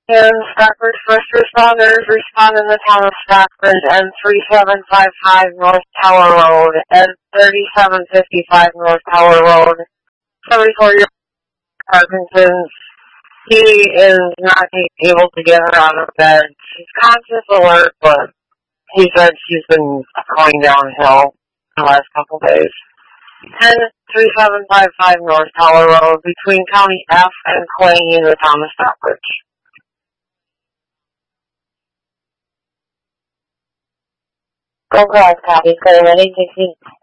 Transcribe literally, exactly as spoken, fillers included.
And Stockbridge first responders respond in the town of Stockbridge and three seven five five North Tower Road and thirty-seven fifty-five North Tower Road. seventy-four-year-old Parkinson's. He is not able to get her out of bed. She's conscious alert, but he said she's been going downhill the last couple days. ten three seven five five North Tower Road between County F and Clay in the town of Stockbridge. Go Cross, copy. Clear, ready, sixteen.